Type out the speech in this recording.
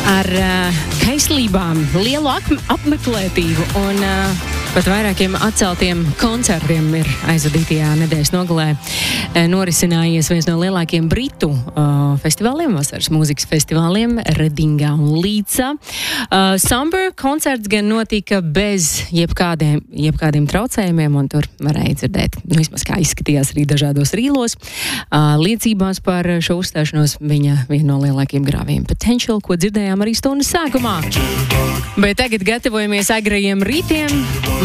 ar kaislībām, lielu apmeklētību un pat vairākiem atceltiem koncertiem ir aizvadītajā nedēļas nogalē norisinājies viens no lielākiem britu festivāliem, vasaras mūzikas festivāliem Redingā un Līdzā. Somber koncerts gan notika bez jebkādiem traucējumiem, un tur varēja dzirdēt, vismaz kā izskatījās arī dažādos rīlos, liecībās par šo uzstāšanos viņa viena no lielākiem grāviem Potential, ko dzirdējām arī stundas sākumā. Bet tagad gatavojamies agrajiem rītiem.